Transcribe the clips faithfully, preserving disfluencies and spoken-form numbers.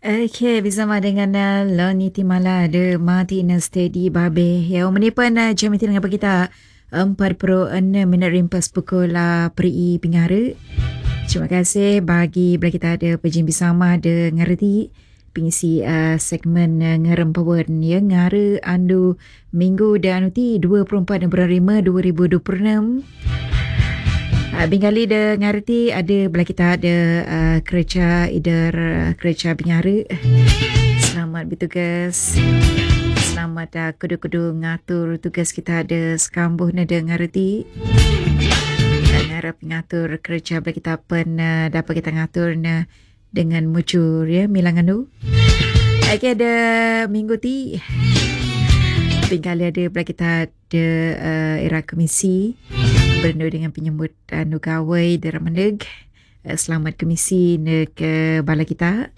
Okey, bersama dengan uh, Loni Timala de Martina Steady Babe. Ya, menipan uh, jam itu dengan kita empat puluh enam minit rimpas pukul uh, peri pingara. Terima kasih bagi bila kita ada pejim bersama de ngerti pengisi uh, segmen uh, ngerempuan ya ngara andu minggu dan uti dua puluh empat bulan lima dua ribu dua puluh enam. Uh, Bingali de ngerti ada bila kita ada uh, kerja idar uh, kerja bingara. Selamat bertugas. Selamat uh, kudu-kudu ngatur tugas kita ada sekambuh na de ngerti. Ngarap ngatur kerja bila kita pen uh, dapat kita ngatur na dengan mucur ya milangan tu. Okey, ada minggu ti. Bingali ada bila kita ada uh, era komisi bernu dengan penyambut anu gawai di Ramaneg. Selamat komisi ke bala kita.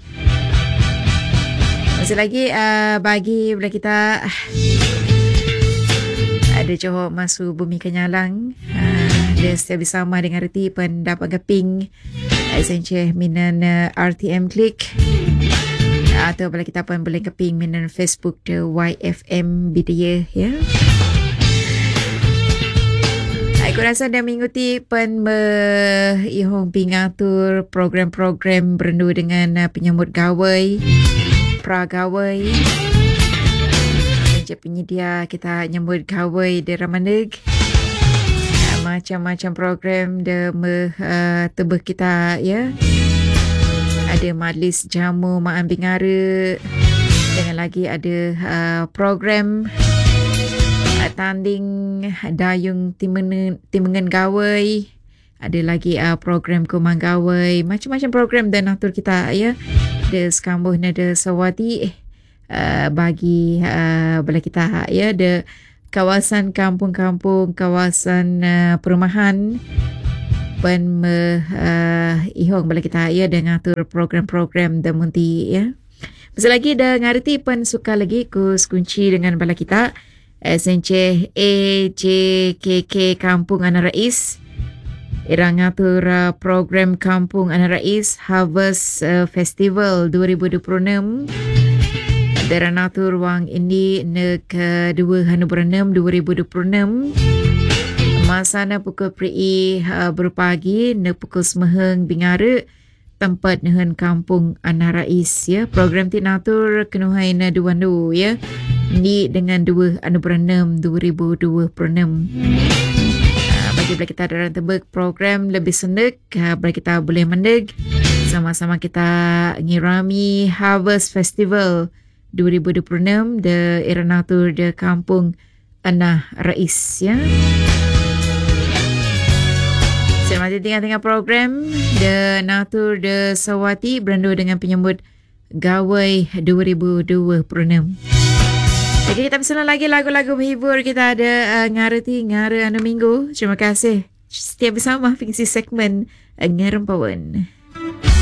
Masih lagi uh, bagi bala kita ada Johor masuk bumi Kenyalang. Uh, dia setiap bersama dengan reti pendapat gaping esenche minan uh, R T M Click. Uh, atau bala kita pun boleh gaping minan Facebook de Y F M Bidaya ya. Aku rasa dah minggu ti pen ihong pingatur program-program berendu dengan uh, penyambut gawai, pragawai. Sejak penyedia kita nyambut gawai di Ramaneg. Uh, macam-macam program de me uh, tebeh kita ya. Ada majlis jamu maan bingara. Dengan lagi ada uh, program tanding dayung timengen timengen gawai, ada lagi uh, program kumang gawai, macam-macam program dan atur kita ya de sekambuh na de sawati uh, bagi uh, bala kita ya de kawasan kampung-kampung, kawasan uh, perumahan pen uh, ihong bala kita ya de ngatur program-program de munti ya. Masih lagi de ngarti pen suka lagi kus kunci dengan bala kita S N C A J K K Kampung Anak Rais. Irang ngatur uh, program Kampung Anak Rais Harvest uh, Festival dua ribu dua puluh enam. Darah ngatur wang ini ne ke dua bulan enam dua ribu dua puluh enam. Masa na pukul peri uh, berpagi ne pukul semeheng bingara tempat nehen Kampung Anak Rais ya. Program ti ngatur kenuhai na dua nu ya. Ni dengan dua bulan enam dua ribu dua puluh enam. Uh, bagi bila kita ada tebak program lebih senang, uh, bila kita boleh mendeg sama-sama kita ngirami Harvest Festival dua ribu dua puluh enam de Iranatur de Kampung Anak Rais ya. Selamat tengah-tengah program de Natur de Sawati berendu dengan penyambut gawai dua ribu dua puluh enam. Jadi kita bersama lagi lagu-lagu menghibur. Kita ada uh, ngareti ngara anu minggu. Terima kasih setiap bersama fungsi segmen uh, Ngerempauan.